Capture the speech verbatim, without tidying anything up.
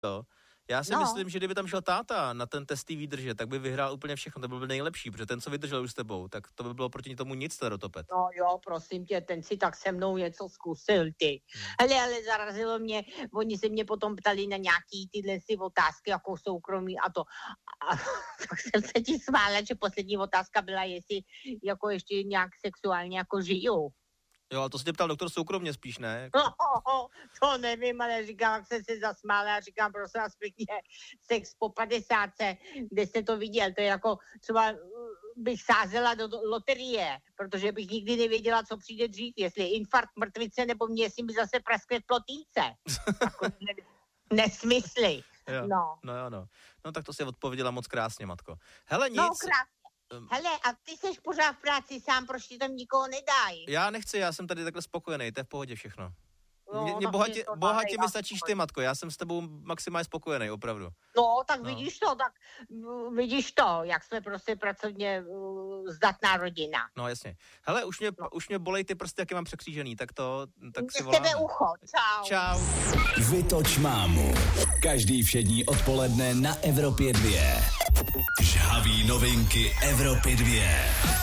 to. Já si no. myslím, že kdyby tam šel táta na ten test výdrže, tak by vyhrál úplně všechno, to by byl nejlepší, protože ten, co vydržel už s tebou, tak to by bylo proti tomu nic teda dotopet. No jo, prosím tě, ten si tak se mnou něco zkusil, ty. Hmm. Hele, ale zarazilo mě, oni se mě potom ptali na nějaký tyhle si otázky, jako soukromí a to. A tak jsem se ti smála, že poslední otázka byla, jestli jako ještě nějak sexuálně jako žiju. Jo, ale to se tě ptal doktor soukromně spíš, ne? No, to nevím, ale říkám, jak jsem se zasmála a říkám, prosím vás pěkně, sex po padesátce, kde jste to viděl, to je jako třeba bych sázela do loterie, protože bych nikdy nevěděla, co přijde dřív, jestli infarkt mrtvice, nebo mě, jestli mi zase praskne v plotínce. Jako ne, nesmysly. Jo, no. no jo, no. No tak to si odpověděla moc krásně, matko. Hele, nic. No, krásně. Hele, a ty seš pořád v práci sám, proč ti tam nikoho nedají? Já nechci, já jsem tady takhle spokojený, to je v pohodě všechno. No, mě, mě bohatě, bohatě mi stačíš ty, matko, já jsem s tebou maximálně spokojený, opravdu. No, tak no. vidíš to, tak vidíš to, jak jsme prostě pracovně uh, zdatná rodina. No, jasně. Hele, už mě, no. už mě bolej ty prsty, jak je mám překřížený, tak to, tak mě si voláme. tebe ucho, čau. Čau. Vytoč mámu. Každý všední odpoledne na Evropě dva. Žhavý novinky Evropy dva.